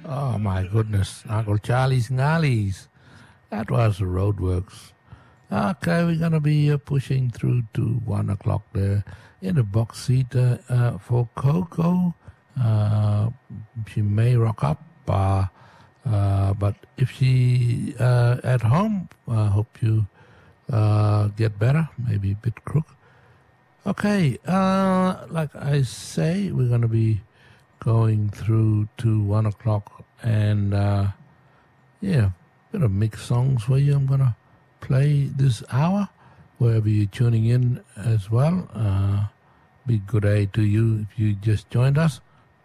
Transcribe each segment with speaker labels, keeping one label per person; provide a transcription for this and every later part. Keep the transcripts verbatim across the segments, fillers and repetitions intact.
Speaker 1: Oh, my goodness. Uncle Charlie's Ngallies. That was the Roadworks. Okay, we're going to be uh, pushing through to one o'clock there in the box seat uh, uh, for Coco. Uh, she may rock up, uh, uh, but if she uh, at home, I uh, hope you uh, get better, maybe a bit crook. Okay, uh, like I say, we're going to be going through to one o'clock, and uh, yeah, bit of mixed songs for you. I'm going to play this hour, wherever you're tuning in as well. Uh, big good day to you if you just joined us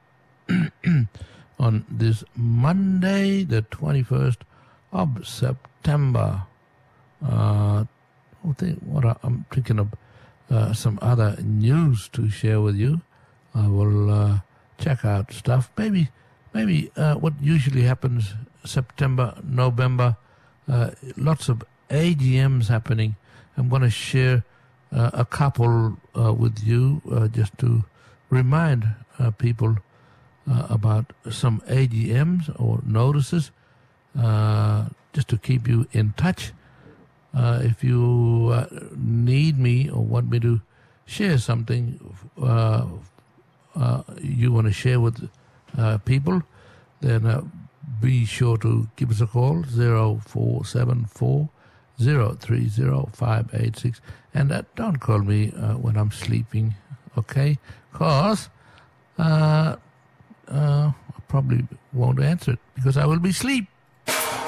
Speaker 1: on this Monday, the twenty-first of September. Uh, I think what I, I'm thinking of uh, some other news to share with you. I will uh, check out stuff. Maybe, maybe uh, what usually happens September, November. Uh, lots of A G Ms happening. I'm going to share uh, a couple uh, with you uh, just to remind uh, people uh, about some A G Ms or notices, uh, just to keep you in touch. Uh, if you uh, need me or want me to share something uh, uh, you want to share with uh, people, then uh, be sure to give us a call, zero four seven four, zero three zero, five eight six. And uh, don't call me uh, when I'm sleeping, okay? Because uh, uh, I probably won't answer it because I will be asleep.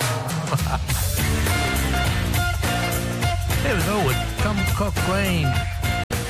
Speaker 1: Here we go with Tom Cochrane.